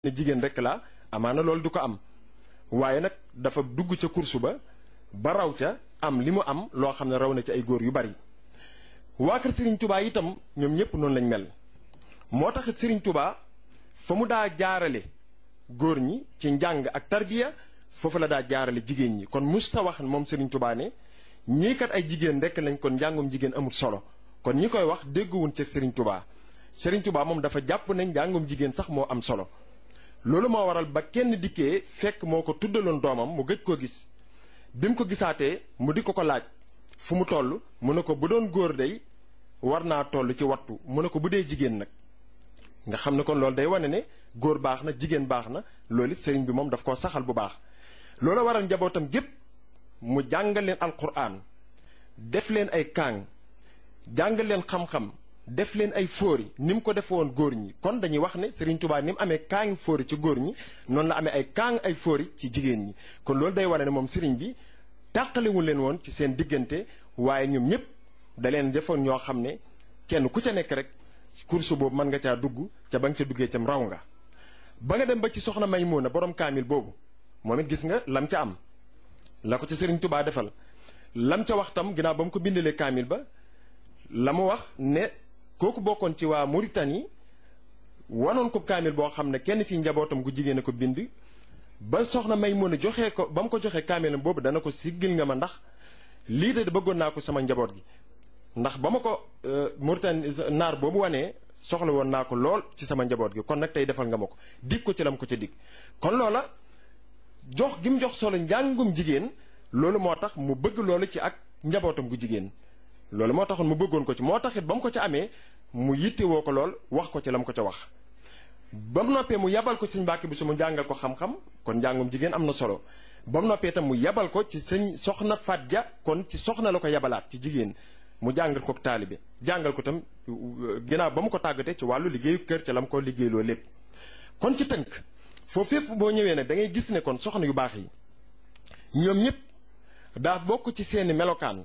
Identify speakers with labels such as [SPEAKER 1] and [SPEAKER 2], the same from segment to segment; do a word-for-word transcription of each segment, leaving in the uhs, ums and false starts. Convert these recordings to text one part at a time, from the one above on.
[SPEAKER 1] ne jigéen rek la amaana loolu du ko am waaye nag dafa dugg ca course ba ba raw ca am li mu am loo xam ne raw na ci ay góor yu bari. waa kër Serigne Touba itam ñoom ñëpp noonu lañ mel moo taxit Serigne Touba fa mu daa jaarale góor ñi ci njàng ak tarbiya foofu la daa jaarale jigéen ñi kon mus ta wax moom Serigne Touba ne ñii kat ay jigéen rek lañ kon njàngum jigéen amul solo kon ñi koy wax dégguwuñ ci Serigne Touba Serigne Touba moom dafa jàpp ne njàngum jigéen sax moo am solo. loolu moo waral ba kenn dikkee fekk moo ko tuddaloon doomam mu gëj koo gis bi mu ko gisaatee mu di ko ko laaj fu mu toll mu ne ko bu doon góor day war naa toll ci wattu mu ne ko bu dee jigéen nag nga xam ne kon loolu day wane ne góor baax na jigéen baax na loolu it sëriñ bi moom daf koo saxal bu baax. loolu waral njabootam gépp mu jàngal leen alquran def leen ay kaang jàngal leen xam-xam def leen ay fóori ni mu ko defe woon góor ñi kon dañuy wax ne Serigne Touba ni mu amee kaangi fóori ci góor ñi noonu la amee ay kaang ay fóori ci jigéen ñi kon loolu day wane ne moom Serigne bi tàqalewul leen woon ci seen diggante waaye ñoom ñëpp da leen defoon ñoo xam ne kenn ku ca nekk rek course boobu mën nga caa dugg ca ba nga ca duggee cam raw nga. ba nga dem ba ci soxna Maymuna borom kaamil boobu moom it gis nga lam ca am la ko ca Serigne Touba defal lam ca wax tam ginnaaw ba mu ko bindalee kaamil ba la mu wax ne. kooku bokkoon ci waa Mauritanie wanoon ko kaamil boo xam ne kenn ci njabootam gu jigéen a ko bind ba soxna Maymuna joxee ko ba mu ko joxee kaamilam boobu dana ko siggil nga ma ndax lii de bëggoon naa ko sama njaboot gi ndax ba ma ko Mauritanie naar boobu wanee soxla woon naa ko lool ci sama njaboot gi kon nag tey defal nga ma ko dig ko ci lam ko ca dig kon loola jox gi mu jox solo njàngum jigéen loolu moo tax mu bëgg loolu ci ak njabootam gu jigéen loolu moo taxoon mu bëggoon ko ci moo taxit ba mu ko ca amee mu yittewoo ko lool wax ko ci la mu ko ca wax ba mu noppee mu yabal ko ci sëñ Mbàkke bi su mu jàngal ko xam-xam kon njàngum jigéen am na solo ba mu noppee itam mu yabal ko ci sëñ soxna Faat Ja kon ci soxna la ko yabalaat ci jigéen mu jàngal ko taalibe jàngal ko tam ginnaaw ba mu ko tàggatee ci wàllu liggéeyu kër ca la mu ko liggéeyloo lépp kon ci tënk foofu fépp boo ñëwee nag da ngay gis ne kon soxna yu baax yi ñoom ñëpp daa bokk ci seeni melokaan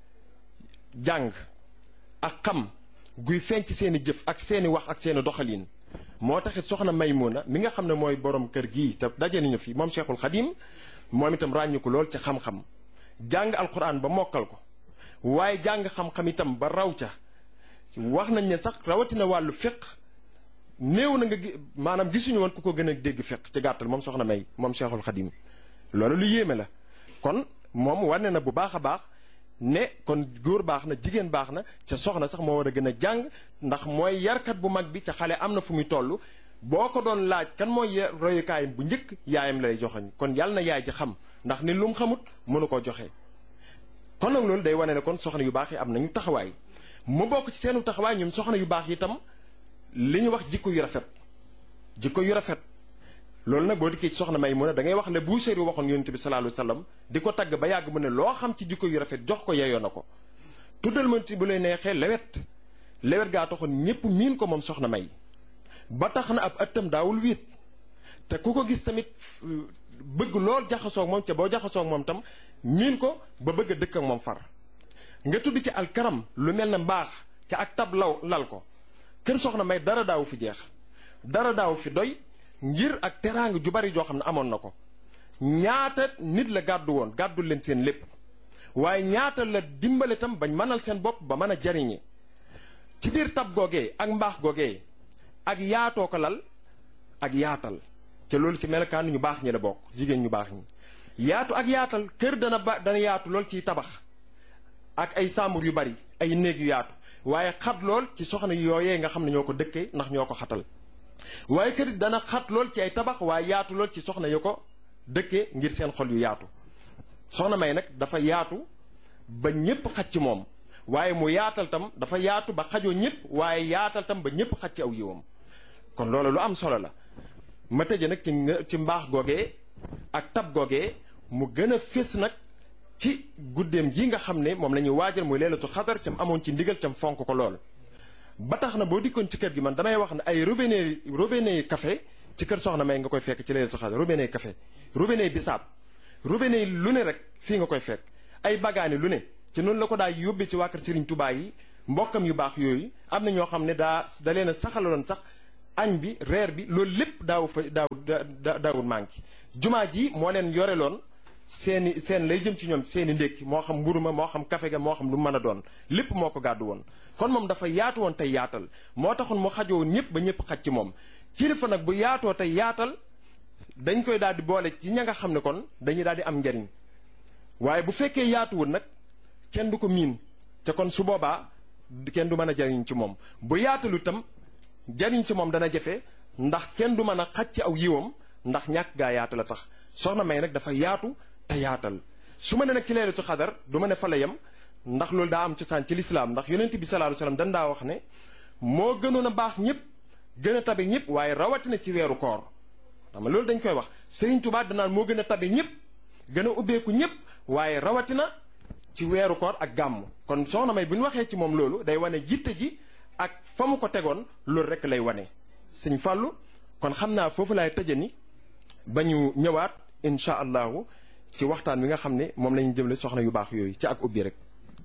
[SPEAKER 1] jàng ak xam guy feeñ ci seeni jëf ak seeni wax ak seeni doxalin moo taxit soxna Maymuna mi nga xam ne mooy borom kër gii te daje nañu fi moom Cheikhul Khadim moom itam ràññu ko lool ci xam-xam jàng alquran ba mokkal ko waaye jàng xam-xam itam ba raw ca wax nañ ne sax rawatina wàllu fiq néew na nga maanaam gisuñu woon ku ko gën a dégg fiq ci gàttal moom soxna May moom Cheikhul Khadim loolu lu yéeme la kon moom wane na bu baax a baax ne kon góor baax na jigéen baax na ca soxna sax moo war a gën a jàng ndax mooy yarkat bu mag bi ca xale am na fu muy toll boo ko doon laaj kan mooy royukaayam bu njëkk yaayam lay joxañ kon yàlla na yaay ji xam ndax ni lu mu xamut mënu koo joxe. kon nag loolu day wane ne kon soxna yu baax yi am nañu taxawaay mu bokk ci seenu taxawaay ñoom soxna yu baax yi itam li ñu wax jikko yu rafet jikko yu rafet. loolu nag boo dikkee ci soxna Maymuna da ngay wax le bu séeri waxoon yonent bi sallallahu alayhi wasallam di ko tagg ba yàgg mu ne loo xam ci jikko yu rafet jox ko yeyoo na ko tuddal ma ci bu lay neexee lewet lewet gaa taxoon ñépp miin ko moom soxna May ba tax na ab ëttam daawul wiit te ku ko gis tamit bëgg lool jaxasoo ak moom ca boo jaxasoo ak moom tam miin ko ba bëgg a dëkk ak moom far nga tudd ci alkaram lu mel ne mbaax ca ak tab law lal ko kër soxna May dara daawu fi jeex dara daawu fi doy ngir ak teraanga ju bari joo xam ne amoon na ko ñaata nit la gàddu woon gàddul leen seen lépp waaye ñaata la dimbale tam bañ mënal seen bopp ba mën a jariñe ci biir tab googee ak mbaax googee ak yaatoo ko lal ak yaatal te loolu ci melokaan ñu baax ñi la bokk jigéen ñu baax ñi yaatu ak yaatal kër dana ba dana yaatu lool ciy tabax ak ay sàmbur yu bari ay néeg yu yaatu waaye xat lool ci soxna yooyee nga xam ne ñoo ko dëkkee ndax ñoo ko xatal waaye kër dana xat lool ci ay tabax waaye yaatu lool ci soxna yu ko dëkkee ngir seen xol yu yaatu soxna May nag dafa yaatu ba ñépp xaj ci moom waaye mu yaatal tam dafa yaatu ba xajoo ñépp waaye yaatal tam ba ñépp xaj ci aw yiwam kon loolu lu am solo la ma tëje nag ci ci mbaax googee ak tab googee mu gën a fés nag ci guddeem gi nga xam ne moom la ñuy waajal muy leelatu xadar cam amoon ci ndigal cam fonk ko lool ba tax na boo dikkoon ci kër gi man damay wax ne ay robinet robinet café ci kër soxna May nga koy fekk ci leelatu xadar robinet café robinet bisaab robinet lu ne rek fii nga koy fekk ay bagaani lu ne ci noonu la ko daa yóbbee ci waa kër Serigne Touba yi mbokkam yu baax yooyu am na ñoo xam ne daa da leen a saxaloon sax añ bi reer bi loolu lépp daaw fa daaw daawul manqué jumaa ji moo leen yoreloon seeni seen lay jëm ci ñoom seeni ndékki moo xam mburu ma moo xam kafe ga moo xam lu mën a doon lépp moo ko gàddu woon kon moom dafa yaatu woon tey yaatal moo taxoon mu xajoo ñëpp ba ñëpp xaj ci moom kilifa nag bu yaatoo tey yaatal dañ koy daal di boole ci ña nga xam ne kon dañuy daal di am njariñ waaye bu fekkee yaatuwul nag kenn du ko miin te kon su boobaa kenn du mën a jariñ ci moom bu yaatalu itam jariñ ci moom dana jafe ndax kenn du mën a xaj ci aw yiwam ndax ñàkk gaa yaatu la tax soxna May nag dafa yaatu te yaatal su ma ne nag ci leelatu xadar du ma ne fa la yem ndax loolu daa am cosaan ci lislaam ndax yonent bi sallallahu alayhi wasallam dañ daa wax ne moo gënoon a baax ñëpp gën a tabe ñëpp waaye rawatina ci weeru koor xam nga loolu dañ koy wax Sëriñ Tuubaa danaan moo gën a tabe ñëpp gën a ubbeeku ñëpp waaye rawatina ci weeru koor ak gàmm kon soxna May bu ñu waxee ci moom loolu day wane jitte ji ak fa mu ko tegoon loolu rek lay wane sëñ Fàllu kon xam naa foofu laay tëjani ba ñu ñëwaat incha allahu ci waxtaan wi nga xam ne moom la ñu jëmle soxna yu baax yooyu ci ak ubbi rek.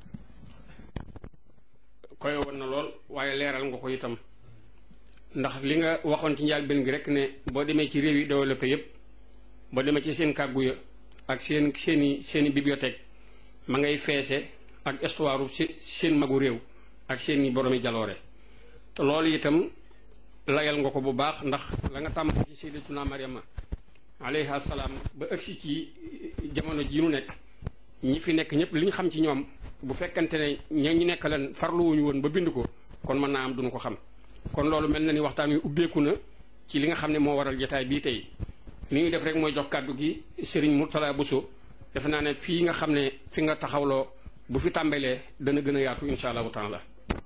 [SPEAKER 2] koy woon na lool waaye leeral nga ko itam ndax li nga waxoon ci njëlbéen gi rek ne boo demee ci réew yi développé yépp boo demee ci seen kàggu ya ak seen seeni seeni bibliothèque ma ngay feese ak histoire seen magu réew ak seeni boroomi jaloore te loolu itam layal nga ko bu baax ndax la nga tàmm ci sayyidatuna Maryama alayha salaam ba ëgsi ci jamono ji nu nekk ñi fi nekk ñëpp li ñu xam ci ñoom bu fekkante ne ña ñu nekk leen farluwuñu woon ba bind ko kon mën naa am duñu ko xam kon loolu mel na ni waxtaan wi ubbeeku na ci li nga xam ne moo waral jotaay bii tey li ñuy def rek mooy jox kàddu gi Serigne Mourtala Bousso defe naa ne fii nga xam ne fi nga taxawloo bu fi tàmbalee dana gën a yaatu insha allahu taala.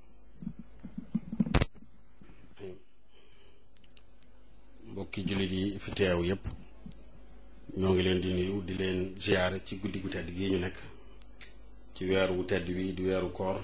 [SPEAKER 3] mbokki jullit yi fi teew yépp ñoo ngi leen di nuyu di leen ziyaare ci guddi gu tedd gii ñu nekk ci weeru gu tedd wi di weeru koor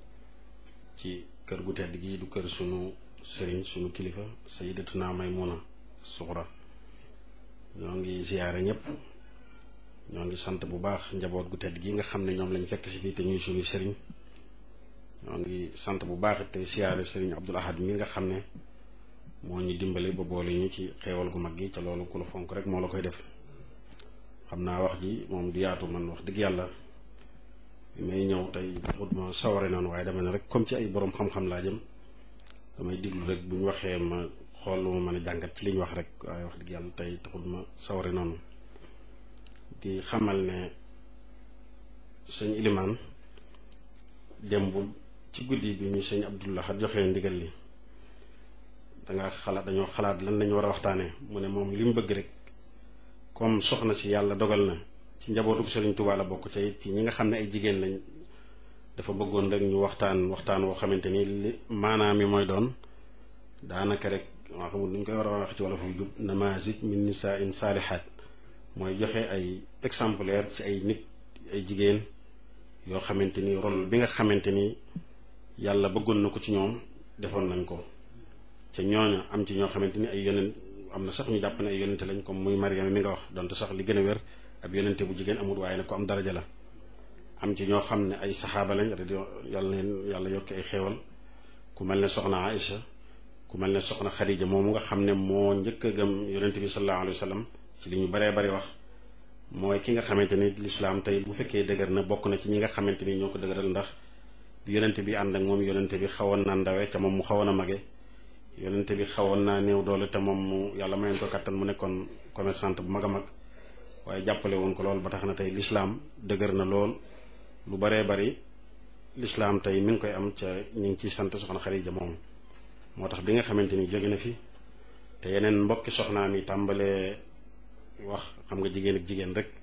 [SPEAKER 3] ci kër gu tedd gii du kër sunu sëriñ sunu kilifa sayyidatuna Maymuna Suxra ñoo ngi ziyaare ñépp ñoo ngi sant bu baax njaboot gu tedd gii nga xam ne ñoom lañ fekk si fii te ñuy sunu sëriñ ñoo ngi sant bu baax te ziyaare sëriñ Abdul Ahad mi nga xam ne moo ñu dimbale ba boole ñu ci xeewal gu mag gi ca loolu ku la fonk rek moo la koy def xam naa wax ji moom du yaatu man wax dëgg yàlla bi may ñëw tey taxut ma saware noonu waaye dama ne rek comme ci ay borom xam-xam laa jëm damay diglu rek bu ñu waxee ma xool lu ma mën a jàngat ci li ñu wax rek waaye wax dëgg yàlla tey taxut ma saware noonu di xamal ne sëñ Ilimaan démbul ci guddi bi ñu sëñ Abdullah joxee ndigal li danga xalaat dañoo xalaat lan lañu war a waxtaanee mu ne moom li mu bëgg rek comme soxna si yàlla dogal na ci njabootu Serigne Touba la bokk ca ci ñi nga xam ne ay jigéen lañ dafa bëggoon rek ñu waxtaan waxtaan woo xamante ni li maanaam mi mooy doon daanaka rek maa xamul nu ñu koy war a wax ci wala fu jub namazij min nisaa'in saalihaat mooy joxe ay exemplaire ci ay nit ay jigéen yoo xamante ni rôle bi nga xamante ni yàlla bëggoon na ko ci ñoom defoon nañ ko ca ñooñu am ci ñoo xamante ni ay yonent am na sax ñu jàpp ne ay yonente lañ comme muy Mariama mi nga wax donte sax li gën a wér ab yonente bu jigéen amul waaye nag ko am daraja la am ci ñoo xam ne ay saxaaba lañ yàlla leen yàlla yokki ay xeewal ku mel ne soxna Aïcha ku mel ne soxna Xadija moomu nga xam ne moo njëkk a gëm yonente bi sallallahu alayhi wa sallam ci li ñu baree bari wax mooy ki nga xamante ni lislaam tey bu fekkee dëgër na bokk na ci ñi nga xamante ni ñoo ko dëgëral ndax bi yonente bi ànd ak moom yonente bi xawoon naa ndawe ca moom mu xawoon a mage yonente bi xawoon naa néew doole te moom mu yàlla mayoon ko kattan mu nekkoon commerçante bu mag a mag waaye jàppale woon ko lool ba tax na tey lislaam dëgër na lool lu baree bari lislaam tey mi ngi koy am ca ñu ngi ciy sant soxna Xadija moom moo tax bi nga xamante ni jóge na fi te yeneen mbokki soxnaam yi tàmbalee wax xam nga jigéen ak jigéen rek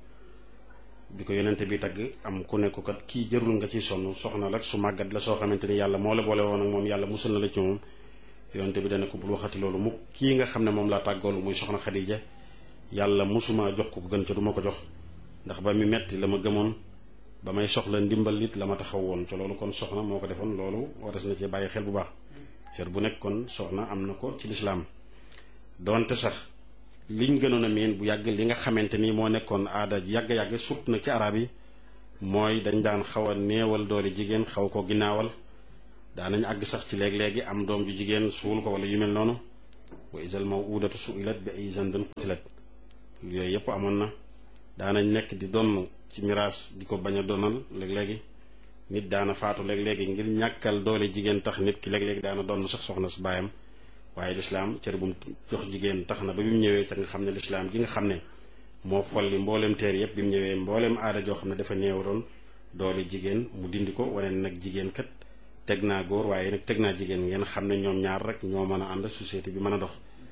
[SPEAKER 3] bi ko yonente bi tagg am ku nekk kat kii jërul nga ciy sonn soxna la su màggat la soo xamante ni yàlla moo la boole woon ak moom yàlla musul na la ci moom yonente bi dana ko bul waxati loolu mukk kii nga xam ne moom laa tàggoolu muy soxna Xadija yàlla musuma jox ko ko gën ca du ma ko jox ndax ba mi metti la ma gëmoon ba may soxla ndimbal it la ma taxaw woon ca loolu kon soxna moo ko defoon loolu waras na ci bàyyi xel bu baax cër bu nekk kon soxna am na ko ci lislaam doonte sax liñ gënoon a miin bu yàgg li nga xamante ni moo nekkoon aada yàgg-yàgg sut na ci arab yi mooy dañ daan xaw a néewal doole jigéen xaw ko ginnaawal daanañ àgg sax ci léeg-léegi am doom ju jigéen suul ko wala yu mel noonu wa isal mawudatu suilat bi ay zanbin qutilat yooyu yëpp amoon na. daanañ nekk di donn ci miraas di ko bañ a donal léeg-léegi nit daana faatu léeg-léegi ngir ñàkkal doole jigéen tax nit ki léeg-léegi daana donn sax soxna su baayam waaye lislaam cër bu mu jox jigéen tax na ba bi mu ñëwee ca nga xam ne lislaam gi nga xam ne moo folli mbooleem teer yëpp bi mu ñëwee mbooleem aada joo xam ne dafa néewaroon doole jigéen mu dindi ko wane nag jigéen kat teg naa góor waaye nag teg naa jigéen ngeen xam ne ñoom ñaar rek ñoo mën a ànd société bi mën a dox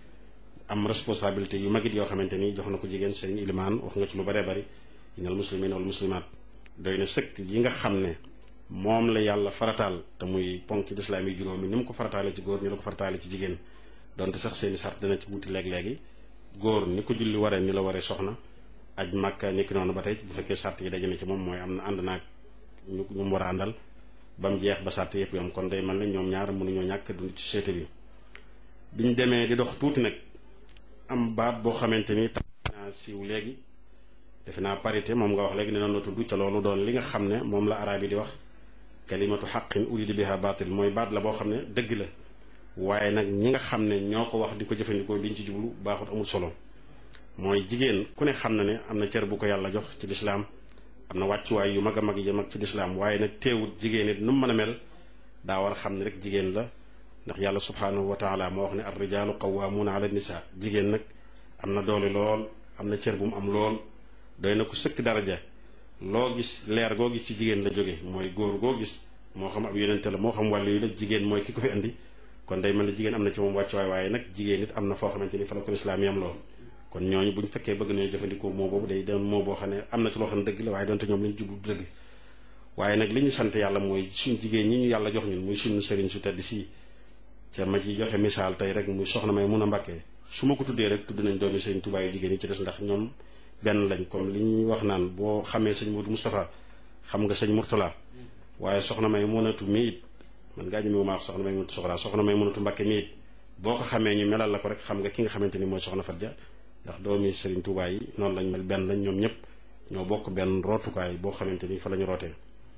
[SPEAKER 3] am responsabilité yu magit yoo xamante ni jox na ko jigéen sëriñ ilimaan wax nga ci lu bëree bëri inal muslimin wal muslimaat doy na sëkk yi nga xam ne moom la yàlla farataal te muy ponk lislaam yi juróomi ni mu ko farataale ci góor ni la ko farataale ci jigéen donte sax seeni sart dana ci wuti léeg-léegi góor ni ko julli waree ni la waree soxna aj màkka ni ki noonu ba tey bu fekkee sart yi daje na ci moom mooy am na ànd naag ñu ñu mu war a àndal ba mu jeex ba sart yëpp yom kon day mel ne ñoom ñaar mënuñoo ñàkk dund ci société bi biñ demee di dox tuuti nag am baat boo xamante ni tax naa siiw léegi defe naa parité moom nga wax léegi ne noonu la tudd ca loolu doon li nga xam ne moom la araab yi di wax kalimatu xaqin urida biha baatil mooy baat la boo xam ne dëgg la waaye nag ñi nga xam ne ñoo ko wax di ko jëfandikoo liñ ci jublu baaxut amul solo mooy jigéen ku ne xam na ne am na cër bu ko yàlla jox ci lislaam am na wàccuwaay yu mag a mag yi mag ci lislaam waaye nag teewut jigéen it nu mu mën a mel daa war a xam ne rek jigéen la ndax yàlla subhaanahu wa taala moo wax ne ar rijaalu qawwaamuuna ala nisa jigéen nag am na doole lool am na cër bu mu am lool doy na ko sëkk daraja loo gis leer goo gis ci jigéen la jóge mooy góor goo gis moo xam ab yonente la moo xam wàllu yi la jigéen mooy ki ko fi indi kon day mel ne jigéen am na ci moom wàccuwaay waaye nag jigéen it am na foo xamante ni fa la ko lislaam yam lool kon ñooñu bu ñu fekkee bëgg nañu jëfandikoo moo boobu day doon moo boo xam ne am na ci loo xam ne dëgg la waaye doonte ñoom lañu jublu dëgg waaye nag li ñu sant yàlla mooy suñ jigéen ñi ñu yàlla jox ñun muy suñu sëriñ su tedd si ca ma ci joxe misaal tey rek muy soxna may mun a mbàkkee su ma ko tuddee rek tudd nañ doomi sëriñ Tuubaa yu jigéen yi ci des ndax ñoom benn lañ comme li ñuy wax naan boo xamee sëñ Modou Moustapha xam nga sëñ Mourtala waaye soxna may munatu mi it man ngaa ñëmewu maa wax soxna may munatu soxla soxna may munatu mbàkke mi it boo ko xamee ñu melal la ko rek xam nga ki nga xamante ni mooy soxna Fatja ndax doomi sëriñ Tuubaa yi noonu lañ mel benn lañ ñoom ñëpp ñoo bokk benn rootukaay boo xamante ni fa la ñu rootee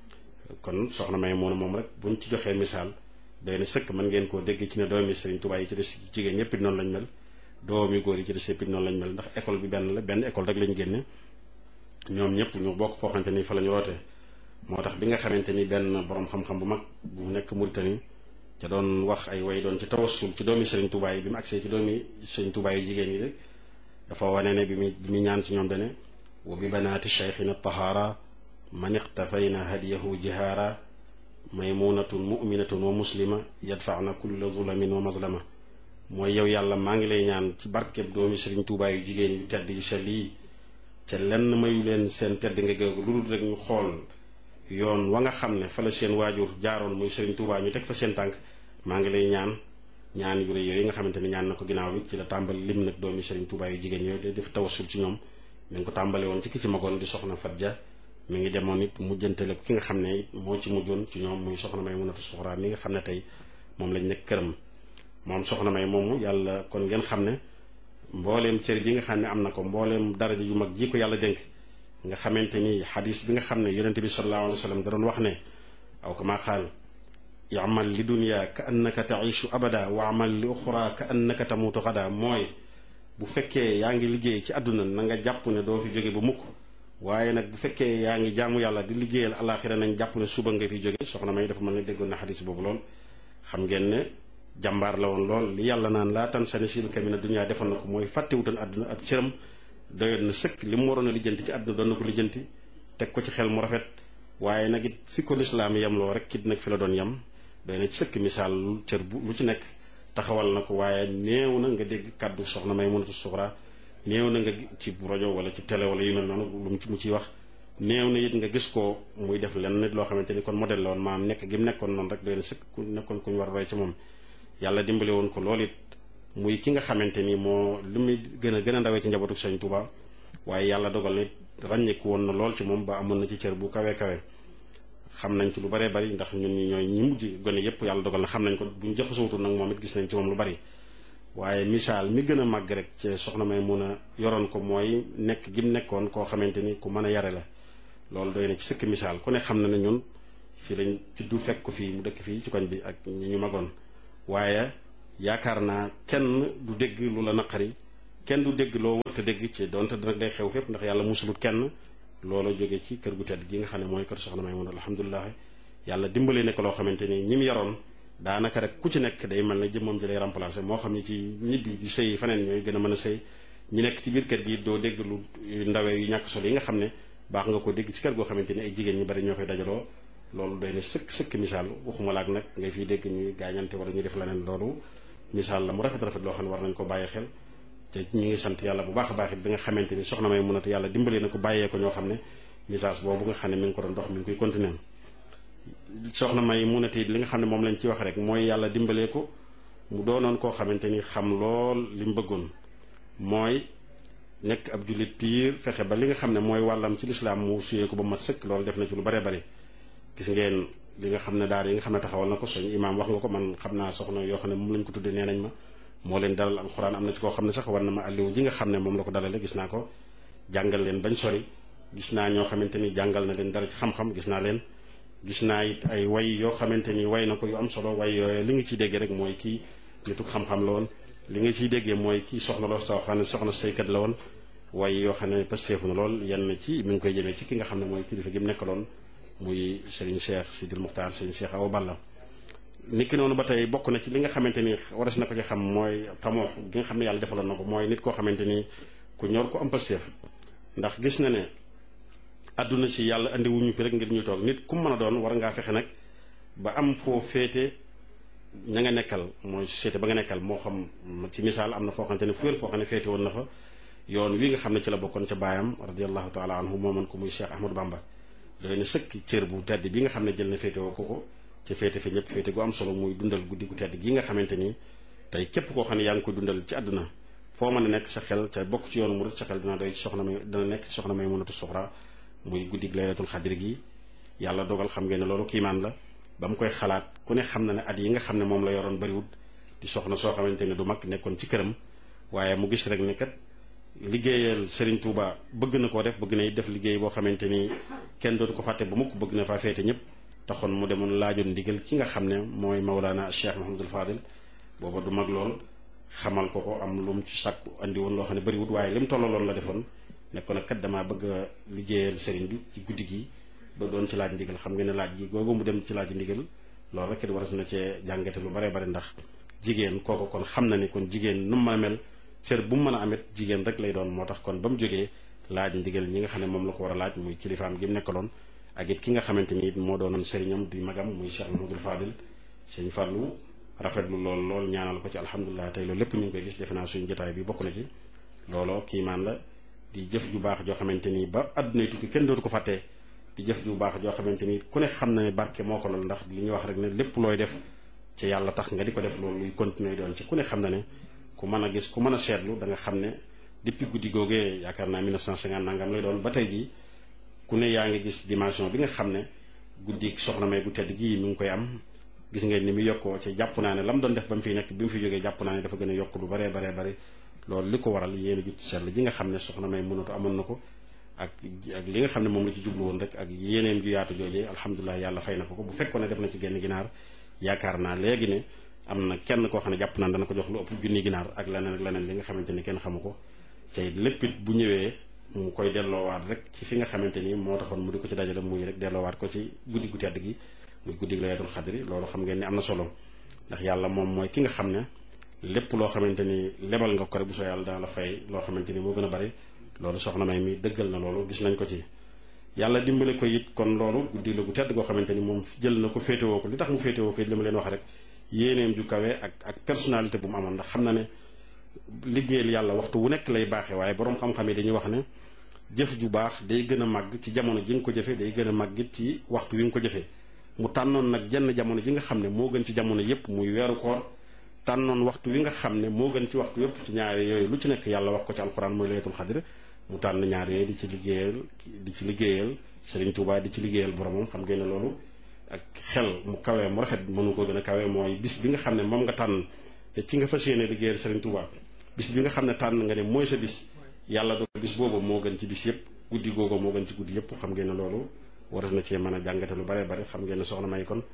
[SPEAKER 3] kon soxna may mun a moom rek buñ ci joxee misaal doy na sëkk mën ngeen koo dégg ci ne doomi sëriñ Tuubaa yi ci des jigéen ñëpp it noonu lañ mel doomi góor yi ci des yëpp it noonu lañ mel ndax école bi benn la benn école rek lañ génne ñoom ñëpp ñu bokk foo xamante ni fa la ñu rootee moo tax bi nga xamante ni benn borom xam-xam bu mag bu nekk Mauritanie ca doon wax ay way doon ci tawassul ci doomi sëriñ Tuubaa yi bi mu agsee ci doomi sëriñ Tuubaa yi jigéen yi rek dafa wane ne bi mu bi mu ñaan ci ñoom dane wa bi banaati cheikhina tahaara man iqtafayna hadiyahu jihaara maymunatun muminatun wa muslima yadfaana kulla zulamin wa mazlama mooy yow yàlla maa ngi lay ñaan ci barkeb doomi sëriñ Tuubaa yu jigéen yu tedd yi sell yi ca lenn mayu leen seen tedd nga géegu lu dul rek ñu xool yoon wa nga xam ne fa la seen waajur jaaroon muy sëriñ Tuubaa ñu teg fa seen tànk maa ngi lay ñaan ñaan yu rëy yooyu nga xamante ne ñaan na ko ginnaaw bi ci la tàmbali lim nag doomi sëriñ Tuubaa yu jigéen yooyu day def tawassul ci ñoom mi ngi ko tàmbale woon ci ki ci magoon di soxna Fatja mi ngi demoon it mujjantale ki nga xam ne it moo ci mujjoon ci ñoom muy soxna may munatu suxraa mi nga xam ne tey moom lañ nekk këram moom soxna may moomu yàlla kon ngeen xam ne mbooleem cër bi nga xam ne am na ko mbooleem daraja yu mag ji ko yàlla dénk nga xamante ni xadis bi nga xam ne yonente bi sallallahu alayhi wa sallam da doon wax ne aw kama qaal yamal li dunya ka annaka taishu abada wa amal li uxra ka annaka tamutu xada mooy bu fekkee yaa ngi liggéey ci àdduna na nga jàpp ne doo fi jóge ba mukk waaye nag bu fekkee yaa ngi jaamu yàlla di liggéeyal alaxira nañ jàpp ne suba nga fi jóge soxna may dafa mën ne déggoon na xadis boobu lool xam ngeen ne jàmbaar la woon lool li yàlla naan laa tan sani sil kamina dunya defoon na ko mooy fàttewutan àdduna ab cëram doyoon na sëkk li mu waroon a lijjanti ci àdduna doon na ko lijjanti teg ko ci xel mu rafet waaye nag it fi ko lislaam yem loo rek kit nag fi la doon yem doy na ci sëkk misaal lu cër bu lu ci nekk taxawal na ko waaye néew na nga dégg kàddu soxna may munatu suxraa néew na nga ci rajo wala ci télé wala yu mel noonu lu mu ci mu ciy wax néew na it nga gis ko muy def lenn nit loo xamante ni kon modèle la woon maam nekk gi mu nekkoon noonu rek doy na sëkk ku nekkoon ku ñu war a roy ci moom yàlla dimbale woon ko loolu it muy ki nga xamante ni moo li muy gën a gën a ndawee ci njabootu Sëriñ Tuubaa waaye yàlla dogal nit ràññeeku woon na lool ci moom ba amoon na ci cër bu kawe kawe xam nañ ci lu baree bari ndax ñun ñi ñooy ñi mujj gone yépp yàlla dogal na xam nañ ko buñ jaxasootul nag moom it gis nañ ci moom lu bari waaye misaal mi gën a màgg rek ci soxna may mun a yoroon ko mooy nekk gi mu nekkoon koo xamante ni ku mën a yare la loolu doy na ci sëkk misaal ku ne xam na ne ñun fii lañ juddu fekk ko fii mu dëkk fii ci koñ bi ak ñi ñu magoon waaye yaakaar naa kenn du dégg lu la naqari kenn du dégg loo wërta dégg ci donte nag day xew fépp ndax yàlla musulut kenn loola jóge ci kër gu tedd gi nga xam ne mooy kër soxna Maymuna alhamdulilah yàlla dimbale ne ko loo xamante ni ñi mu yaroon daanaka rek ku ci nekk day mel ne jëmmam ji lay remplacé moo xam ne ci ñibbi di sëy faneen ñooy gën a mën a sëy ñi nekk ci biir kër gi doo dégg lu ndawee yu ñàkk solo yi nga xam ne baax nga ko dégg ci kër goo xamante ni ay jigéen ñu bari ñoo fay dajaloo loolu doy na sëkk sëkk misaal waxuma laak nag ngay fiy dégg ñuy gaañante wala ñuy def leneen loolu misaal la mu rafet rafet loo xam ne war nañ ko bàyyi xel te ñu ngi sant yàlla bu baax a baax it bi nga xamante ni soxna Maymuna yàlla dimbalee na ko bàyyee ko ñoo xam ne message boobu nga xam ne mi ngi ko doon dox mi ngi koy continuer soxna Maymuna it li nga xam ne moom lañ ci wax rek mooy yàlla dimbalee ko mu doonoon koo xamante ni xam lool li mu bëggoon mooy nekk ab jullit piir fexe ba li nga xam ne mooy wàllam ci lislaam mu suyee ko ba mat sëkk loolu def na ci lu bare bare gis ngeen li nga xam ne daara yi nga xam ne taxawal na ko suñu imaam wax nga ko man xam naa soxna yoo xam ne moom lañ ko tuddee nee nañ ma moo leen dalal alxuraan am na ci koo xam ne sax war na ma àlliwu ji nga xam ne moom la ko dalale gis naa ko jàngal leen bañ sori gis naa ñoo xamante ni jàngal na leen dara ci xam-xam gis naa leen gis naa it ay way yoo xamante ni way na ko yu am solo way yooyu li nga ciy déggee rek mooy kii nitu xam-xam la woon li nga ciy déggee mooy kii soxna loo soo xam ne soxna saykat la woon way yoo xam ne pasteefu na lool yenn ci mi ngi koy jëmee ci ki nga xam ne mooy kilifa gi mu nekkaloon muy Serigne Cheikh Sidil Muxtaar Serigne Cheikh Awa Balla niki noonu ba tey bokk na ci li nga xamante ni waras na ko ci xam mooy tamoo gi nga xam ne yàlla defaloon na ko mooy nit koo xamante ni ku ñor ko am pasteef ndax gis na ne àdduna si yàlla andi wuñu fi rek ngir ñu toog nit ku mën a doon war ngaa fexe nag ba am foo féete ña nga nekkal mooy société ba nga nekkal moo xam ci misaal am na foo xamante ne fu wér foo xam ne féete woon na fa yoon wi nga xam ne ci la bokkoon ca baayam radiallahu taala anhu mooman ko muy Cheikh Ahmadou Bamba doy na sëkk cër bu tedd bi nga xam ne jël na féete woo ko ko ci féete fi ñëpp féete gu am solo muy dundal guddi gu tedd gi nga xamante ni tey képp koo xam ne yaa ngi ko dundal ci àdduna foo mën a nekk sa xel te bokk ci yoonu murid sa xel dina doy ci soxna may dina nekk ci soxna Maymunatu Suxra muy guddi laylatul xadri gi yàlla dogal xam ngeen ne loolu kiimaan la ba mu koy xalaat ku ne xam na ne at yi nga xam ne moom la yoroon bariwut di soxna soo xamante ne du mag nekkoon ci këram waaye mu gis rek ne kat liggéeyal Serigne Touba bëgg na koo def bëgg na def liggéey boo xamante ni kenn dootu ko fàtte ba mukk bëgg na faa féete ñëpp taxoon mu demoon laajoon ndigal ki nga xam ne mooy Mawlana Cheikh Mahamadul Fadil booba du mag lool xamal ko ko am lu mu ci sàkku andi woon loo xam ne bariwut waaye li mu tollaloon la defoon nekkoon nag kat damaa bëgg a liggéeyal Serigne bi ci guddi gi ba doon ci laaj ndigal xam nga ne laaj gi googu mu dem ci laaj ndigal loolu rek it war na cee jàngate lu bare bare ndax jigéen kooku kon xam na ni kon jigéen nu mu mën a mel cër bu mu mën a amet jigéen rek lay doon moo tax kon ba mu jógee laaj ndigal ñi nga xam ne moom la ko war a laaj muy kilifaam gi mu nekkaloon ak it ki nga xamante ni it moo doonoon sëriñam di magam muy Cheikh Mahamadul Fadil sëñ Fallou rafetlu lool lool ñaanal ko ci alhamdulilah tey loolu lépp ñu ngi koy gis defe naa suñu jotaay bi bokk na ci looloo kiimaan la di jëf ju baax joo xamante ni ba àdduna tukki kenn dootu ko fàttee di jëf ju baax joo xamante ni ku ne xam na ne barke moo ko lool ndax li ñuy wax rek ne lépp looy def ci yàlla tax nga di ko def loolu luy continuer doon ci ku ne xam na ne ku mën a gis ku mën a seetlu da nga xam ne depuis guddi googee yaakaar naa mille neuf cent cinquante nangam lay doon ba tey jii ku ne yaa ngi gis dimension bi nga xam ne guddi soxna May gu tedd gii mi ngi koy am gis ngeen ni mu yokkoo ci jàpp naa ne la mu doon def ba mu fiy nekk bi mu fi jógee jàpp naa ne dafa gën a yokk lu baree baree bari loolu li ko waral yéen a jut seetlu ji nga xam ne soxna May mënatu amoon na ko ak ak li nga xam ne moom la ci jublu woon rek ak yéeneem ju yaatu joojee alhamdulilah yàlla fay na ko ko bu fekkoon ne def na ci genn ginaar yaakaar naa léegi ne am na kenn koo xam ne jàpp naan dana ko jox lu ëpp junni ginaar ak leneen ak leneen li nga xamante ni kenn xamu ko tey lépp it bu ñëwee mu koy delloowaat rek ci fi nga xamante ni moo taxoon mu di ko ci dajale muy rek delloowaat ko ci guddi gu tedd gi muy guddi laylatul xadri loolu xam ngeen ni am na solo ndax yàlla moom mooy ki nga xam ne lépp loo xamante ni lebal nga ko rek bu soo yàlla dana la fay loo xamante ni moo gën a bari loolu soxna May mi dëggal na loolu gis nañ ko ci yàlla dimbale ko it kon loolu guddi la gu tedd goo xamante ni moom jël na ko féetewoo ko li tax mu féetewoo ko it li ma leen wax rek yéeneem ju kawe ak ak personnalité bu mu amoon ndax xam na ne liggéeyal yàlla waxtu wu nekk lay baaxee waaye boroom xam-xam yi dañuy wax ne jëf ju baax day gën a màgg ci jamono ji nga ko jëfee day gën a màgg it ci waxtu wi nga ko jëfee mu tànnoon nag jenn jamono ji nga xam ne moo gën ci jamono yépp muy weeru koor tànnoon waxtu wi nga xam ne moo gën ci waxtu yépp ci ñaari yooyu lu ci nekk yàlla wax ko ci alxuraan mooy laylatul xadr mu tànn ñaar yooyu di ci liggéeyal di ci liggéeyal Serigne Touba di ci liggéeyal boromam xam ngeen ne loolu ak xel mu kawee mu rafet mënu ko gën a kawee mooy bis bi nga xam ne moom nga tànn te ci nga fas yéene liggéeyal Serigne Touba bis bi nga xam ne tànn nga ne mooy sa bis yàlla do bis boobu moo gën ci bis yépp guddi googu moo gën ci guddi yépp xam ngeen ne loolu war na cee mën a jàngate lu bare bare xam ngeen ne soxna May kon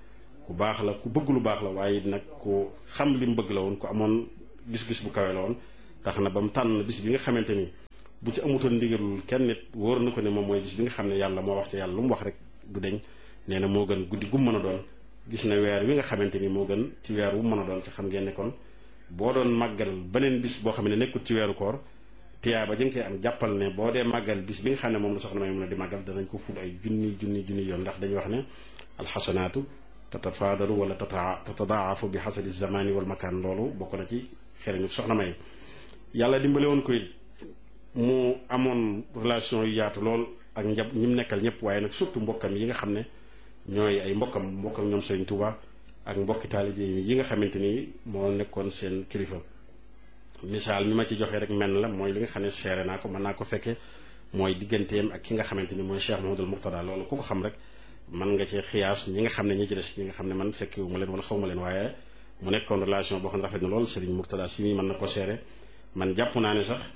[SPEAKER 3] ku baax la ku bëgg lu baax la waaye nag ku xam li mu bëgg la woon ku amoon gis-gis bu kawe la woon tax na ba mu tànn bis bi nga xamante ni bu ci amutoon ndigalul kenn nit wóor na ko ne moom mooy bis bi nga xam ne yàlla moo wax ci yàlla lu mu wax rek du deñ nee na moo gën guddi gu mën a doon gis na weer wi nga xamante ni moo gën ci weer wu mën a doon te xam ngeen ne kon boo doon màggal beneen bis boo xam ne nekkut ci weeru koor tiyaaba jëng koy am jàppal ne boo dee màggal bis bi nga xam ne moom la soxna may mën a di màggal danañ ko ful ay junni junni junni yoon ndax dañuy wax ne alxasanaatu tatafaadalu wala tata tatadaafu bi xasabi zamani wal makaan loolu bokk na ci xereñu soxna may yàlla dimbale woon ko it mu amoon relation yu yaatu lool ak njab ñi mu nekkal ñëpp waaye nag surtout mbokkam yi nga xam ne ñooy ay mbokkam mbokkam ñoom Sëriñ Tuuba ak mbokki taalibe yi nga xamante ni moo nekkoon seen kilifa misaal mi ma ci joxee rek menn la mooy li nga xam ne seere naa ko mën naa ko fekke mooy digganteem ak ki nga xamante ni mooy Cheikh Mouhamadoul Mourtada loolu ku ko xam rek mën nga ci xiyaas ñi nga xam ne ñi ci des ñi nga xam ne man fekkewu ma leen wala xaw ma leen waaye mu nekkoon relation boo xam ne rafet na lool Serigne Mourtada si mi mën na ko seere man jàpp naa ne sax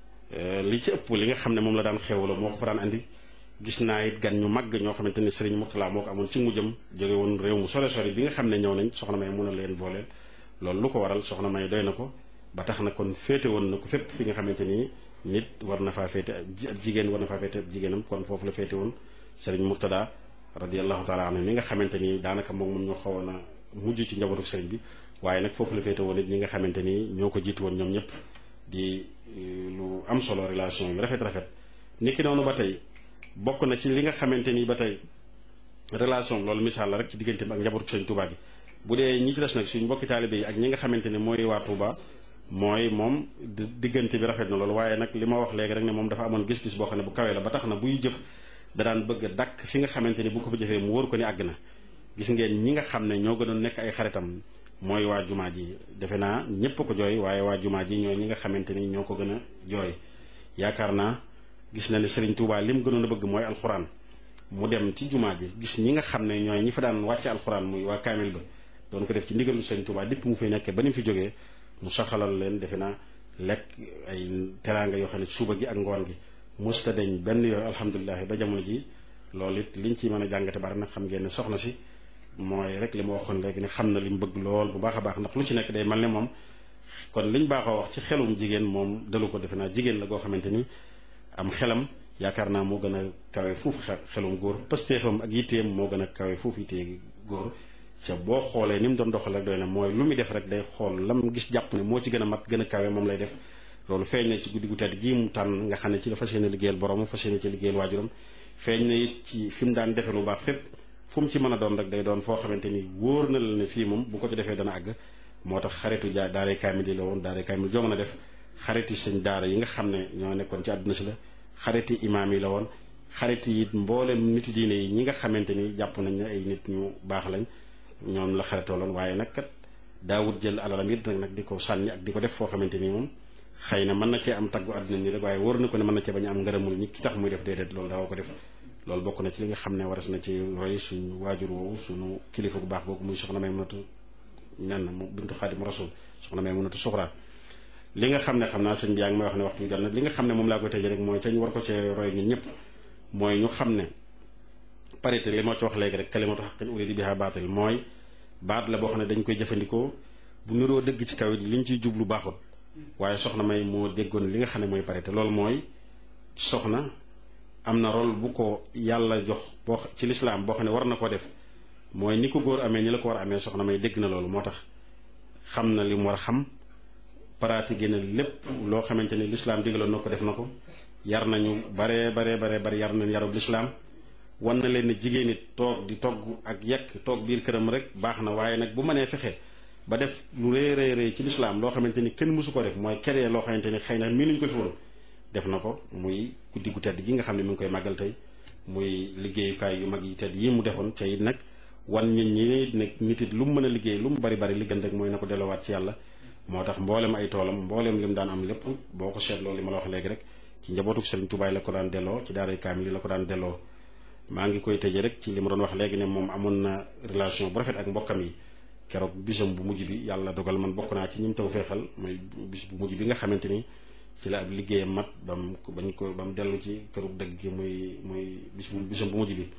[SPEAKER 3] li ci ëpp li nga xam ne moom la daan xewloo moo ko fa daan andi gis naa it gan ñu màgg ñoo xamante ni Serigne Mourtada moo ko amoon ci mujjam jóge woon réew mu sore sori bi nga xam ne ñëw nañ soxna may mun a leen booleel loolu lu ko waral soxna may doy na ko ba tax na kon féete woon na ko fépp fi nga xamante ni nit war na faa féete ab jigéen war na faa féete ab jigéenam kon foofu la féete woon Serigne Mourtada radiyallahu taala anhu mi nga xamante ni daanaka moom mun ñu xawoon a mujj ci njabootu Serigne bi waaye nag foofu la féete woon it ñi nga xamante ni ñoo ko jiitu woon ñoom ñëpp di lu am solo relation yu rafet rafet niki noonu ba tey bokk na ci li nga xamante ni ba tey relation loolu misaal la rek ci digganteem ak njabootu Serigne Touba gi bu dee ñi ci des nag suñu mbokki taalibe yi ak ñi nga xamante ni mooy waa Touba mooy moom diggante bi rafet na loolu waaye nag li ma wax léegi rek ne moom dafa amoon gis-gis boo xam ne bu kawee la ba tax na buy jëf da daan bëgg a dakk fi nga xamante ni bu ko fa jëfee mu wóor ko ni àgg na gis ngeen ñi nga xam ne ñoo gënoon nekk ay xaritam mooy waa jumaa ji defe naa ñépp ko jooy waaye waa jumaa ji ñooy ñi nga xamante ni ñoo ko gën a jooy yaakaar naa gis na ne Serigne Touba li mu gënoon a bëgg mooy alxuraan mu dem ci jumaa ji gis ñi nga xam ne ñooy ñi fa daan wàcce alxuraan muy waa kaamil ba doon ko def ci ndigalu Serigne Touba dipp mu fi nekkee ba ni mu fi jógee mu saxalal leen defe naa lekk ay teraanga yoo xam ne suba gi ak ngoon gi musta deñ benn yooyu alhamdulilah ba jamono ji loolu it liñ ci mën a jàngate bari nag xam ngeen ne soxna si mooy rek li ma waxoon léegi ne xam na li mu bëgg lool bu baax a baax ndax lu ci nekk day mel ne moom kon liñ baaxoo wax ci xelum jigéen moom dalu ko defe naa jigéen la goo xamante ni am xelam yaakaar naa moo gën a kawe fuuf xelum góor pëstéefam ak yitteem moo gën a kawe fuuf yittee góor ca boo xoolee ni mu doon doxal rek doy na mooy lu muy def rek day xool lam gis jàpp ne moo ci gën a mat gën a kawe moom lay def loolu feeñ na ci guddi gu tedd gii mu tànn nga xam ne ci la fas yéene liggéeyal borom fas yéene ci liggéeyal waajuram feeñ na it ci fi mu daan defe lu baax fépp fu mu ci mën a doon rek day doon foo xamante ni wóor na la ne fii moom bu ko ci defee dana àgg moo tax xaritu jaa daaray kaamil yi la woon daaray kaamil joo mën a def xariti sëñ daara yi nga xam ne ñoo nekkoon ci àdduna si la xariti imaam yi la woon xariti it mboolem niti diine yi ñi nga xamante ni jàpp nañ ne ay nit ñu baax lañ ñoom la xaritooloon waaye nag kat daawut jël alalam it nag nag di ko sànni ak di ko def foo xamante ni moom xëy na mën na cee am taggu àdduna ni rek waaye wóor na ko ne mën na cee bañ a am ngërëmul ñi ki tax muy def déedéet loolu daaw ko def loolu bokk na ci li nga xam ne waras na ci roy suñu waajur woowu suñu kilifa bu baax boobu muy soxna Maymunatu nen mu bintu Xaadim Rasul soxna Maymunatu Suxra li nga xam ne xam naa sëñ bi yaa ngi may wax ne waxtu bi jot na li nga xam ne moom laa koy tëjee rek mooy ca ñu war ko cee roy ñun ñëpp mooy ñu xam ne parité li ma ci wax léegi rek kalimatu haqqin urida biha baatil mooy baat la boo xam ne dañ koy jëfandikoo bu niroo dëgg ci kaw it li ñu ciy jublu baaxut waaye soxna may moo déggoon li nga xam ne mooy parité loolu mooy soxna am na rôle bu ko yàlla jox boo ci lislaam boo xam ne war na ko def mooy ni ko góor amee ni la ko war a amee soxna may dégg na loolu moo tax xam na li mu war a xam pratiqué na lépp loo xamante ni lislaam digaloon na ko def na ko yar nañu baree baree baree bari yar nañ yarub lislaam wan na leen ne jigéen it toog di togg ak yekk toog biir këram rek baax na waaye nag bu mënee fexe ba def lu rëy rëy rëy ci lislaam loo xamante ni kenn mësu ko def mooy keree loo xamante ni xëy na mii nuñ ko fi woon def na ko muy guddi gu tedd gi nga xam ne mi ngi koy màggal tey muy liggéeyukaay yu mag yi tedd yi mu defoon ca it nag wan nit ñi nag nit it lu mu mën a liggéey lu mu bari bari li gën rek mooy na ko delluwaat ci yàlla moo tax mboolem ay toolam mboolem li mu daan am lépp boo ko seetloo li ma la wax léegi rek ci njabootu Serigne Touba la ko daan delloo ci daaray kaamil la ko daan delloo maa ngi koy tëjee rek ci li ma doon wax léegi ne moom amoon na relation bu rafet ak mbokkam yi keroog bisam bu mujj bi yàlla dogal man bokk naa ci ñi mu taw feexal mooy bis bu mujj bi nga xamante ni ci la ab liggéeyam mat bam bañ ko ba mu dellu ci këru dëgg gi muy muy bis bu bisam bu mujj bi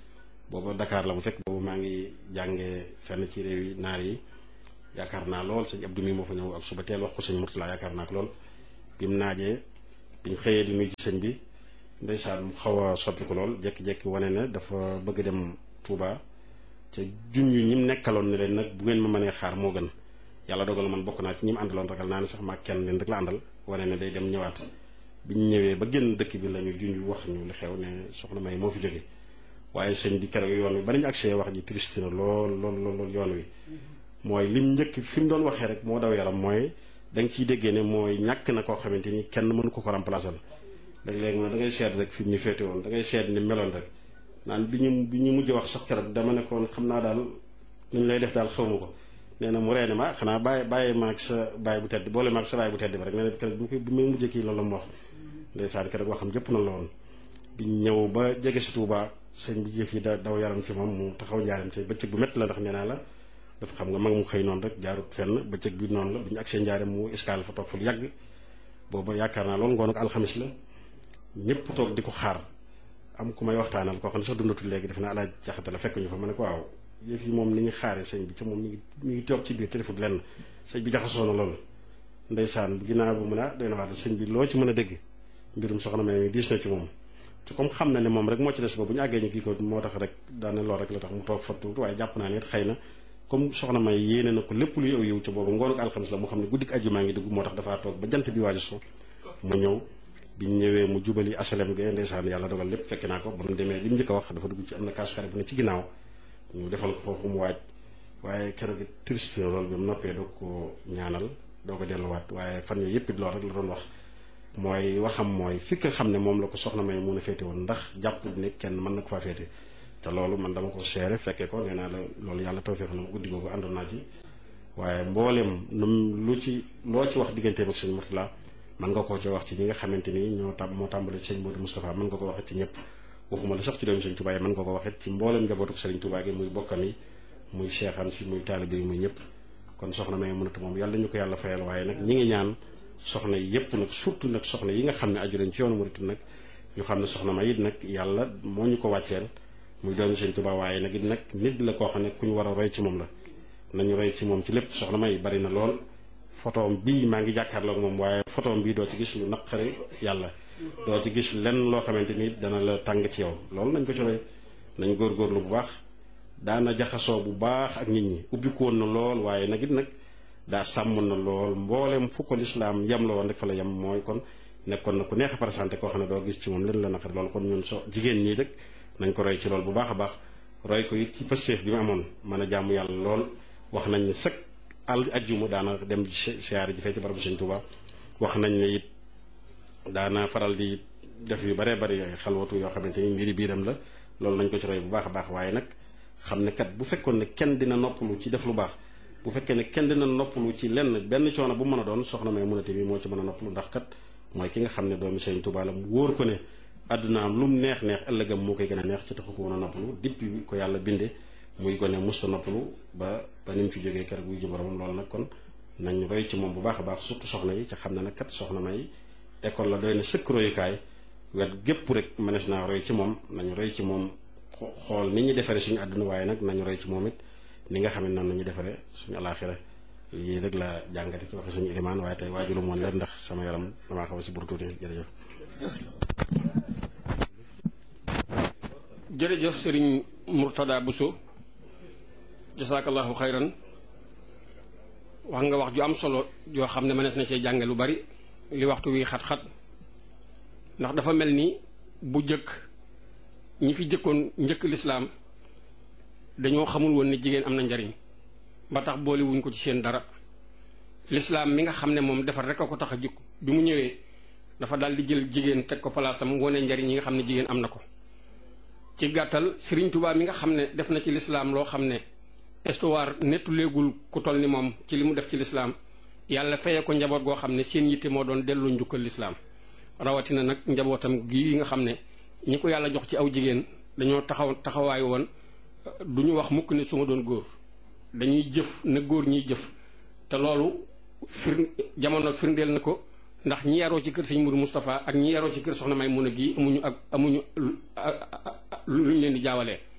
[SPEAKER 3] booba Dakar la mu fekk boobu maa ngi jàngee fenn ci réew yi naar yi yaakaar naa lool sëñ Abdou mi moo fa ñëw ak suba teel wax ko sëñ Murtala yaakaar naa ko lool bi mu naajee biñ xëyee di nuyu ci sëñ bi ndeysaan mu xaw a soppi ko lool jekki-jekki wane ne dafa bëgg dem Touba ca junj ñi mu nekkaloon ne leen nag bu ngeen ma mënee xaar moo gën yàlla dogal man bokk naa ci ñi mu àndaloon ragal naa ne sax maa kenn leen rek la àndal wane ne day dem ñëwaat bi ñu ñëwee ba génn dëkk bi la ñu junj wax ñu li xew ne soxna May moo fi jóge waaye sëñ bi keroog yoon wi ba nañu accès wax ji triste na lool lool lool yoon wi mooy lim njëkk fi mu doon waxee rek moo daw yaram mooy da nga ciy déggee ne mooy ñàkk na koo xamante ni kenn mënu ko ko remplacer léeg-léeg moom da ngay seet rek fi mu ñu féete woon da ngay seet ni meloon rek naan bi ñu bi ñu mujj wax sax keroog dama ne koon xam naa daal nu ñu lay def daal xaw ma ko nee na mu reene ma xanaa bàyyi bàyyi maag sa bàyyi bu tedd boole maag sa bàyyi bu tedd ba rek nee na keroog bi bi may mujjee kii loolu la mu wax ndeysaan keroog waxam jëpp na la woon bi ñëw ba jege si Touba sëñ bi jëf yi da daw yaram ci moom mu taxaw njaaram te bëccëg bu métti la ndax nee naa la dafa xam nga mag mu xëy noonu rek jaarut fenn bëccëg bi noonu la bi ñu agsee njaaram mu escale fa toog fa lu yàgg booba yaakaar naa loolu ngoon ak alxamis la ñëpp toog di ko xaar am ku may waxtaanal koo xam ne sax dundatul léegi def na alaaj jaxate la fekk ñu fa ma ne ko waaw yëf yi moom ni ñu xaaree sëñ bi ca moom mi ngi mi ngi toog ci biir te defut lenn sëñ bi jaxasoo na loolu ndeysaan ginnaaw bu mu ne ah doy na waat sëñ bi loo ci mën a dégg mbirum soxna May diis na ci moom te comme xam na ne moom rek moo ci des ba bu ñu àggee ñu kii ko moo tax rek daane lool rek la tax mu toog fa tuuti waaye jàpp naa ne it xëy na comme soxna May yéene na ko lépp lu yow yiw ca boobu ngoonu alxamis la mu xam ne guddik àjjuma ngi dugg moo tax dafaa toog ba jant bi waaju so mu ñëw bi ñu ñëwee mu jubali asalem ge ndeysaan yàlla dogal lépp fekk naa ko ba mu demee li mu njëkk a wax dafa dugg ci am na kaasukare bu ne ci ginnaaw ñu defal ko foofu mu waaj waaye keroog it triste na loolu bi mu noppee doo ko ñaanal doo ko delluwaat waaye fan yooyu yëpp it loolu rek la doon wax mooy waxam mooy fi nga xam ne moom la ko soxna May mun a féete woon ndax jàpp ne kenn mën na ko faa féete te loolu man dama ko seere fekkee ko nee naa la loolu yàlla tawfeex la mu guddi googu àndoon naa ci waaye mboolem num lu ci loo ci wax digganteem ak sëñ Murtala mën nga koo ci wax ci ñi nga xamante ni ñoo tam moo tàmbale ci sëñ Modou Moustapha mën nga ko waxit ci ñëpp waxuma la sax ci doomu sëñ Touba yi mën nga ko waxit ci mboolem njabootu sëriñ Touba gi muy bokkam yi muy seexam si muy taalibe yi muy ñëpp kon soxna May mënatu moom yàlla ñu ko yàlla fayal waaye nag ñi ngi ñaan soxna yi yëpp nag surtout nag soxna yi nga xam ne aju lañ ci yoonu murit nag ñu xam ne soxna May it nag yàlla moo ñu ko wàcceel muy doomu sëñ Touba waaye nag it nag nit la koo xam ne ku ñu war a roy ci moom la nañu roy ci moom ci lépp soxna May bari na lool photoom bii maa ngi jàkkaarloog moom waaye photoom bii doo ci gis lu naqari yàlla doo ci gis lenn loo xamante ni dana la tàng ci yow loolu nañ ko ci roy nañ góorgóorlu bu baax daana jaxasoo bu baax ak nit ñi ubbi ko woon na lool waaye nag it nag daa sàmm na lool mboolem fu ko lislaam yem la woon rek fa la yem mooy kon nekkoon na ku neex a présenté koo xam ne doo gis ci moom leen la naqari loolu kon ñun so jigéen ñii rek nañ ko roy ci lool bu baax a baax roy ko it ci pëstéef bi mu amoon mën a jàmm yàlla lool wax nañ ne sëkk al ajjuma daana dem siyaare ji fee ci barabu sëñ Touba wax nañ ne it daana faral di def yu baree bari ay xalwatu yoo xamante ni mbiri biiram la loolu nañ ko ci roy bu baax a baax waaye nag xam ne kat bu fekkoon ne kenn dina noppalu ci def lu baax bu fekkee ne kenn dina noppalu ci lenn benn coono bu mën a doon soxna May munate bi moo ci mën a noppalu ndax kat mooy ki nga xam ne doomi sëñ Touba la mu wóor ko ne àddunaam lu mu neex neex ëllëgam moo koy gën a neex ci taxu ko woon a noppalu depuis ko yàlla binde muy gone musta noppalu ba ba ni mu fi jógee keroog wuy ji boromam loolu nag kon nañ roy ci moom bu baax a baax surtout soxna yi ca xam ne nag kat soxna May école la doy na sëkk royukaay wet gépp rek mënees naa roy ci moom nañu roy ci moom xool ni ñu defaree suñu àdduna waaye nag nañu roy ci moom it ni nga xam ne noonu nañu defaree suñu alaaxira yii rek la jàngate ci waxe suñu ilimaan waaye tey waajulu moon leen ndax sama yaram damaa xaw a si bur tuuti jërëjëf
[SPEAKER 2] jërëjëf sëriñ Murtada Bousso jasaakallahu xayran wax nga wax ju am solo yoo xam ne mënees na cee jànge lu bari li waxtu wi xat-xat ndax dafa mel ni bu jëkk ñi fi jëkkoon njëkk lislaam dañoo xamul woon ne jigéen am na njariñ ba tax boole wuñ ko ci seen dara lislaam mi nga xam ne moom defar rek a ko tax a jukk bi mu ñëwee dafa daal di jël jigéen teg ko palaasam wone njariñ yi nga xam ne jigéen am na ko ci gàttal Sëriñ Tuubaa mi nga xam ne def na ci lislaam loo xam ne histoire nettu léegul ku toll ni moom ci li mu def ci lislaam yàlla feye ko njaboot goo xam ne seen yitte moo doon delloo njukkal lislaam rawatina nag njabootam gii nga xam ne ñi ko yàlla jox ci aw jigéen dañoo taxaw taxawaay woon du ñu wax mukk ne su ma doon góor dañuy jëf na góor ñiy jëf te loolu fir jamono firndeel na ko ndax ñi yaroo ci kër sëñ Mourou Moustapha ak ñi yaroo ci kër soxna Maymuna gi amuñu ak amuñu luñ leen di jaawalee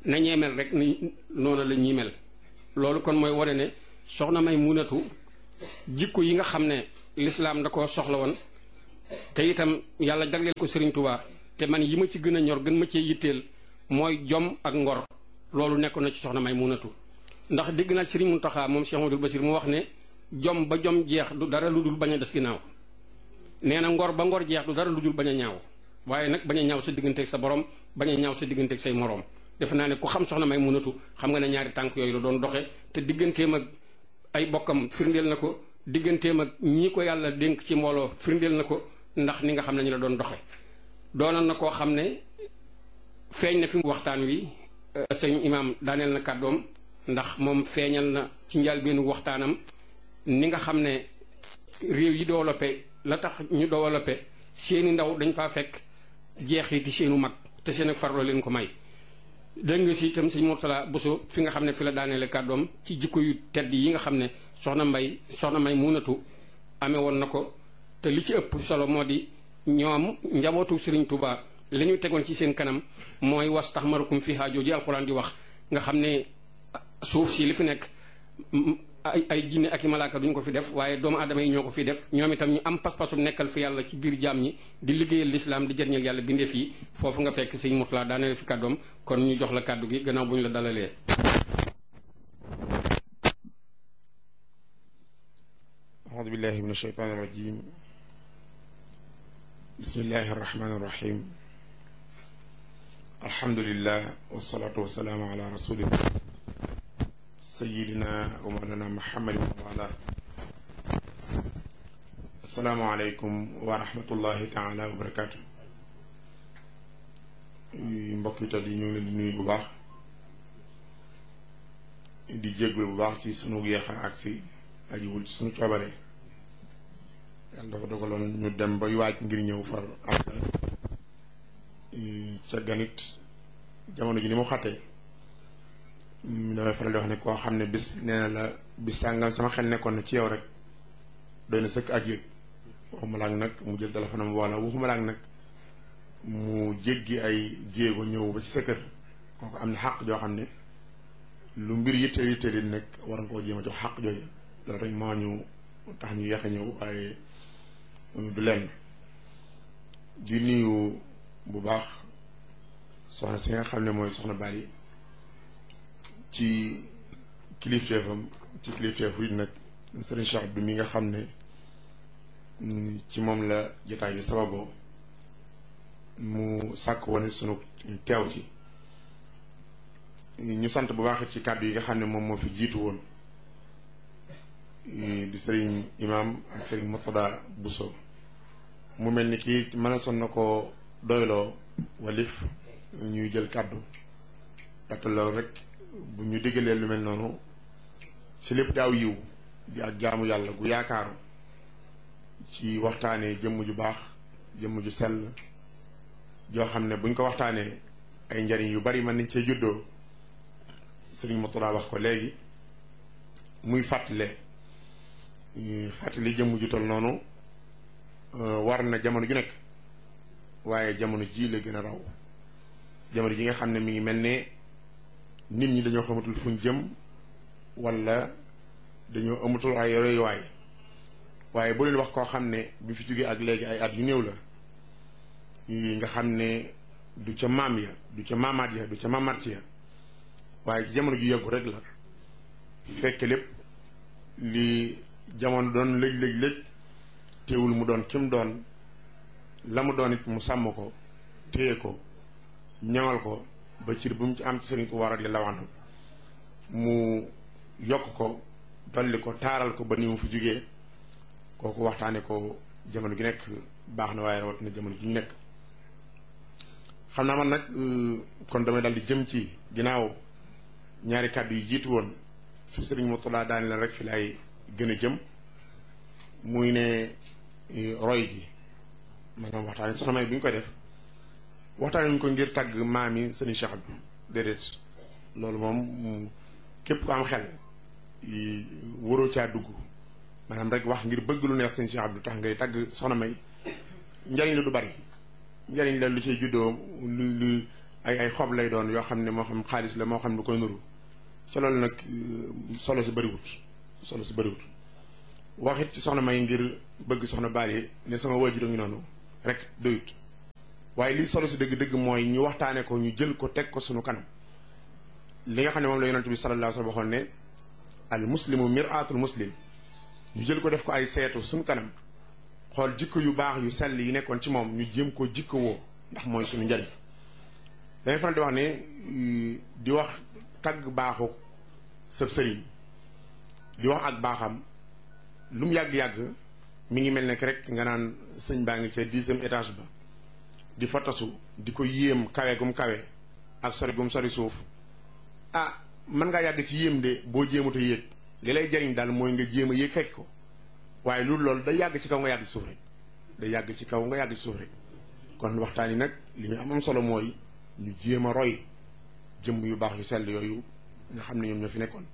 [SPEAKER 2] na ñee mel rek ni noonu la ñuy mel. loolu kon mooy wane ne soxna Maymunatu jikko yi nga xam ne lislaam da koo soxla woon te itam yàlla jagleel ko Sëriñ Tuubaa te man yi ma ci gën a ñor gën ma cee yitteel mooy jom ak ngor loolu nekkoon na ci soxna Maymunatu ndax dégg naa Sëriñ Muntaxa moom Cheikh Amadou Basir mu wax ne jom ba jom jeex du dara lu dul bañ a des ginnaaw nee na ngor ba ngor jeex du dara lu dul bañ a ñaaw waaye nag bañ a ñaaw sa digganteeg sa borom bañ a ñaaw sa digganteeg say moroom defe naa ne ku xam soxna Maymunatu xam nga ne ñaari tànk yooyu la doon doxe te digganteem ak ay bokkam firndeel na ko digganteem ak ñii ko yàlla dénk ci mbooloo firndeel na ko ndax ni nga xam ne ñu la doon doxe doonoon na koo xam ne feeñ na fi waxtaan wi sëñ imaam daaneel na kàddoom ndax moom feeñal na ci njëlbéenu waxtaanam ni nga xam ne réew yi développé la tax ñu développé seeni ndaw dañ faa fekk jeexiti seenu mag te seen ak farloo leen ko may dégg nga si itam sëñ Mourtala Bousso fi nga xam ne fi la daaneele kàddoom ci jikko yu tedd yi nga xam ne soxna mbay soxna Maymunatu amee woon na ko te li ci ëpp solo moo di ñoom njabootu Sëriñ Tuubaa li ñu tegoon ci seen kanam mooy wastaxmarakum fiihaa jooju alxuraan di wax nga xam ne suuf si li fi nekk ay ay jinne ak i malaaka duñ ko fi def waaye doomu aadama yi ñoo ko fi def ñoom itam ñu am pas-pasum nekkal fi yàlla ci biir jaam ñi di liggéeyal lislaam di jëriñal yàlla bindeef yi foofu nga fekk sëñ Mourtala daaneel fi kàddoom kon ñu jox la kàddu gi gannaaw bu ñu la dalalee.
[SPEAKER 4] aoudu billahi min asheytaan irrajim bismillahi arrahmani irrahim alhamdulillah wasalaatu wasalaamu ala rasulillah sayidina wa mawlana muhammadin wa ala assalaamu aleykum wa rahmatullahi taala wa barakaatu mbokk yi tal yi ñu ngi leen di nuyu bu baax di jéggul bu baax ci sunu yeexa agsi ajiwul ci sunu coobare yàlla dafa dogaloon ñu dem bay waaj ngir ñëw far am ca ganit jamono ji ni mu xattee damay faral di wax ne koo xam ne bis nee na la bis sàngam sama xel nekkoon na ci yow rek doy na sëkk ak yëg waxuma laag nag mu jël téléphone am wala waxuma laag nag mu jéggi ay jéego ñëw ba ci sa kër kooku am na xàq joo xam ne lu mbir yitteel yitteel yi nag war nga koo jéem a jox xàq jooju loolu rek moo ñu tax ñu yeex a ñëw waaye du lenn di nuyu bu baax soxna si nga xam ne mooy soxna Bali ci kilifteefam ci kilifteefu it nag Serigne Cheikh Abdou mi nga xam ne ci moom la jotaay bi sababoo mu sàkk woon sunu teew ci ñu sant bu baax ci kàddu yi nga xam ne moom moo fi jiitu woon di Serigne Imam ak Serigne Mourtada Bousso mu mel ni kii mën a son na ko doyloo walif ñuy jël kàddu ndaxte loolu rek bu ñu diggalee lu mel noonu ci lépp daaw yiw di ak jaamu yàlla gu yaakaaru ci waxtaanee jëmm ju baax jëmm ju sell joo xam ne buñ ko waxtaanee ay njariñ yu bari mën nañ cee juddoo Sëriñ Mourtada wax ko léegi muy fàttale fàttali jëmm ju tol noonu war na jamono ju nekk waaye jamono ji la gën a raw jamono ji nga xam ne mi ngi mel ne nit ñi dañoo xamatul fuñ jëm wala dañoo amatul ay royuwaay waaye bu leen wax koo xam ne bi fi jógee ak léegi ay at yu néew la yi nga xam ne du ca maam ya du ca maamaat ya du ca maamaat ya waaye jamono ju yàggu rek la fekk lépp li jamono doon lëj lëj lëj teewul mu doon kim doon la mu doon it mu sàmm ko téye ko ñaŋal ko ba cir bu mu ci am ci sëriñ ko war a di lawanam mu yokk ko dolli ko taaral ko ba ni mu fi jógee kooku waxtaane ko jamono gi nekk baax na waaye rawatina jamono ji ñu nekk xam naa man nag kon damay dal di jëm ci ginnaaw ñaari kàddu yi jiitu woon fi sëriñ Mourtada daane leen rek fi laay gën a jëm muy ne roy gi maanaam waxtaane soxna May bi ñu koy def waxtaane ñu ko ngir tàgg maam yi sëriñ Cheikh Abdou déedéet loolu moom képp ko am xel waroo caa dugg maanaam rek wax ngir bëgg lu neex sëriñ Cheikh Abdou tax ngay tàgg soxna May njariñ la du bari njariñ la lu cay juddoo lu lu ay ay xob lay doon yoo xam ne moo xam xaalis la moo xam lu koy nuru ca loolu nag solo si bëriwut solo si bëriwut waxit ci soxna May ngir bëgg soxna Bally ne sama waajur a ngi noonu rek doyut waaye lii solo si dëgg-dëgg mooy ñu waxtaane ko ñu jël ko teg ko sunu kanam li nga xam ne moom la yonent bi sallallahu alayhi wa sallam waxoon ne al muslimu mir'atul muslim ñu jël ko def ko ay seetu suñu kanam xool jikko yu baax yu sell yi nekkoon ci moom ñu jéem koo jikko woo ndax mooy suñu njariñ dañuy faral di wax ne di wax tagg baaxu sëb sëriñ di wax ak baaxam lu mu yàgg-yàgg mi ngi mel ne rek nga naan sëñ baa ngi ca dixième étage ba di fa tasu di ko yéem kawe gum kawe ak sori gum sori suuf ah mën ngaa yàgg ci yéem de boo jéemut a yéeg li lay jariñ daal mooy nga jéem a yéeg fekk ko waaye loolu loolu day yàgg ci kaw nga yàgg ci suuf rek day yàgg ci kaw nga yàgg ci suuf rek kon waxtaan yi nag li muy am am solo mooy ñu jéem a roy jëmm yu baax yu sell yooyu nga xam ne ñoom ñoo fi nekkoon